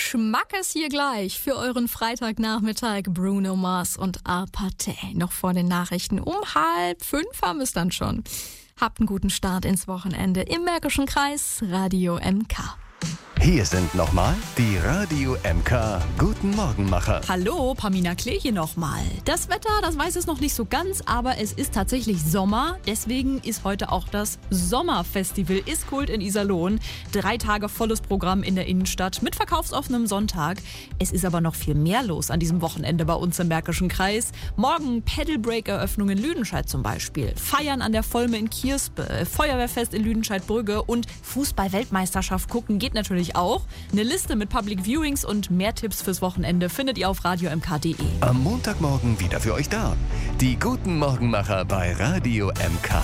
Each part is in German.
Schmackes hier gleich für euren Freitagnachmittag. Bruno Mars und Apathy. Noch vor den Nachrichten um 4:30 haben wir es dann schon. Habt einen guten Start ins Wochenende im Märkischen Kreis, Radio MK. Hier sind nochmal die Radio MK Guten Morgenmacher. Hallo, Pamina Klee hier nochmal. Das Wetter, das weiß es noch nicht so ganz, aber es ist tatsächlich Sommer. Deswegen ist heute auch das Sommerfestival Iskult in Iserlohn. 3 Tage volles Programm in der Innenstadt mit verkaufsoffenem Sonntag. Es ist aber noch viel mehr los an diesem Wochenende bei uns im Märkischen Kreis. Morgen Paddlebreak-Eröffnung in Lüdenscheid zum Beispiel. Feiern an der Volme in Kierspe, Feuerwehrfest in Lüdenscheid-Brügge und Fußball-Weltmeisterschaft gucken geht natürlich auch. Eine Liste mit Public Viewings und mehr Tipps fürs Wochenende findet ihr auf radiomk.de. Am Montagmorgen wieder für euch da. Die Guten Morgenmacher bei Radio MK.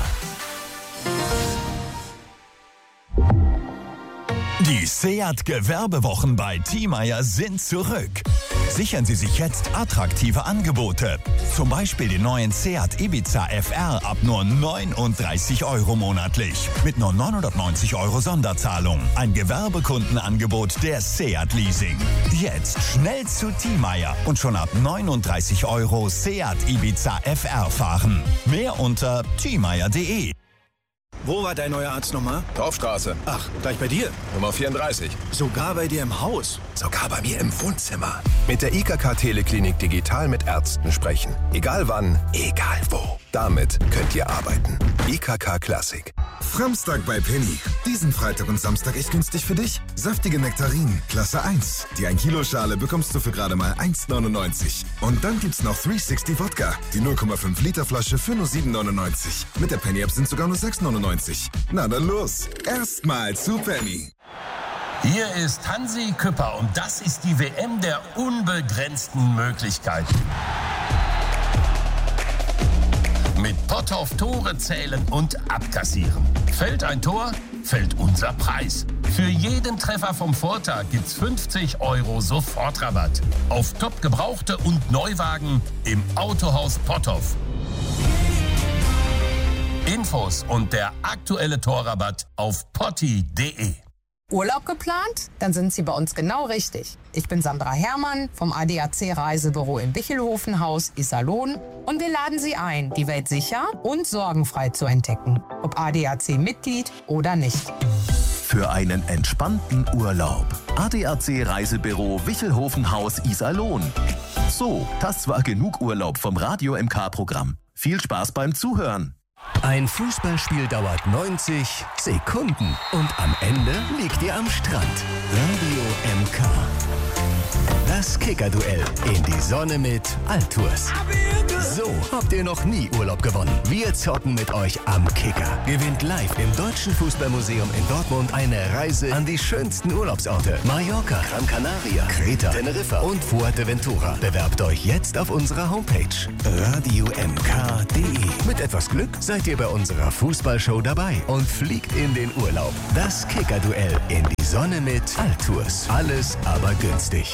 Die Seat Gewerbewochen bei Thiemeyer sind zurück. Sichern Sie sich jetzt attraktive Angebote. Zum Beispiel den neuen Seat Ibiza FR ab nur 39 € monatlich. Mit nur 990 € Sonderzahlung. Ein Gewerbekundenangebot der Seat Leasing. Jetzt schnell zu Thiemeyer und schon ab 39 € Seat Ibiza FR fahren. Mehr unter thiemeyer.de. Wo war dein neuer Arzt nochmal? Dorfstraße. Ach, gleich bei dir? Nummer 34. Sogar bei dir im Haus? Sogar bei mir im Wohnzimmer. Mit der IKK Teleklinik digital mit Ärzten sprechen. Egal wann, egal wo. Damit könnt ihr arbeiten. IKK Klassik. Framstag bei Penny. Diesen Freitag und Samstag echt günstig für dich. Saftige Nektarinen, Klasse 1. Die 1 Kilo Schale bekommst du für gerade mal 1,99. Und dann gibt's noch 360 Wodka. Die 0,5 Liter Flasche für nur 7,99. Mit der Penny App sind sogar nur 6,99. Na dann los. Erstmal zu Penny. Hier ist Hansi Küpper und das ist die WM der unbegrenzten Möglichkeiten. Mit Potthoff Tore zählen und abkassieren. Fällt ein Tor, fällt unser Preis. Für jeden Treffer vom Vortag gibt's 50 € Sofortrabatt. Auf top Gebrauchte und Neuwagen im Autohaus Potthoff. Infos und der aktuelle Torrabatt auf potti.de. Urlaub geplant? Dann sind Sie bei uns genau richtig. Ich bin Sandra Herrmann vom ADAC Reisebüro im Bichelhofenhaus Iserlohn und wir laden Sie ein, die Welt sicher und sorgenfrei zu entdecken. Ob ADAC-Mitglied oder nicht. Für einen entspannten Urlaub. ADAC Reisebüro Wichelhofenhaus Iserlohn. So, das war genug Urlaub vom Radio MK-Programm. Viel Spaß beim Zuhören. Ein Fußballspiel dauert 90 Sekunden und am Ende liegt ihr am Strand. Radio MK. Das Kicker-Duell in die Sonne mit Altours. So habt ihr noch nie Urlaub gewonnen. Wir zocken mit euch am Kicker. Gewinnt live im Deutschen Fußballmuseum in Dortmund eine Reise an die schönsten Urlaubsorte. Mallorca, Gran Canaria, Kreta, Teneriffa und Fuerteventura. Bewerbt euch jetzt auf unserer Homepage radiomk.de. Mit etwas Glück seid ihr bei unserer Fußballshow dabei und fliegt in den Urlaub. Das Kicker-Duell in die Sonne mit Altours. Alles aber günstig.